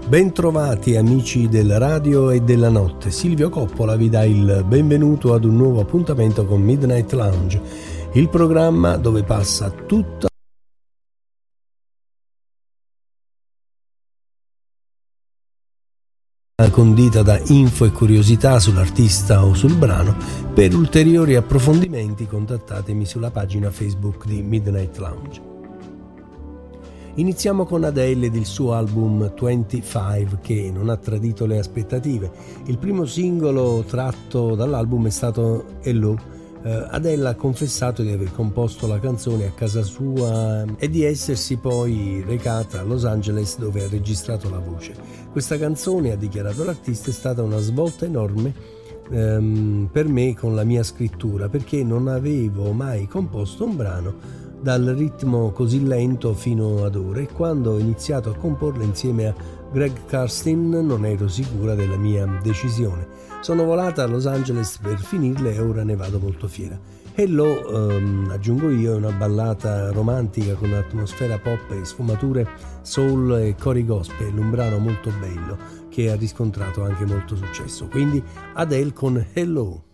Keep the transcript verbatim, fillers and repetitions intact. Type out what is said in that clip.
Bentrovati amici del radio e della notte. Silvio Coppola vi dà il benvenuto ad un nuovo appuntamento con Midnight Lounge, il programma dove passa tutta condita da info e curiosità sull'artista o sul brano. Per ulteriori approfondimenti contattatemi sulla pagina Facebook di Midnight Lounge. Iniziamo con Adele ed il suo album venticinque, che non ha tradito le aspettative. Il primo singolo tratto dall'album è stato Hello. Uh, Adele ha confessato di aver composto la canzone a casa sua e di essersi poi recata a Los Angeles, dove ha registrato la voce. Questa canzone, ha dichiarato l'artista, è stata una svolta enorme um, per me con la mia scrittura, perché non avevo mai composto un brano dal ritmo così lento fino ad ora, e quando ho iniziato a comporla insieme a Greg Kurstin non ero sicura della mia decisione. Sono volata a Los Angeles per finirle e ora ne vado molto fiera. Hello, um, aggiungo io, è una ballata romantica con atmosfera pop e sfumature soul e cori gospel, un brano molto bello che ha riscontrato anche molto successo. Quindi Adele con Hello.